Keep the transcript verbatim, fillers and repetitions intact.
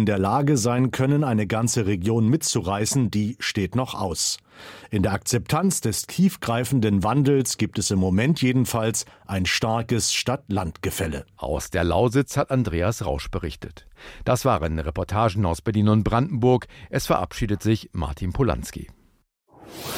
der Lage sein können, eine ganze Region mitzureißen, die steht noch aus. In der Akzeptanz des tiefgreifenden Wandels gibt es im Moment jedenfalls ein starkes Stadt-Land-Gefälle. Aus der Lausitz hat Andreas Rausch berichtet. Das waren Reportagen aus Berlin und Brandenburg. Es verabschiedet sich Martin Polanski.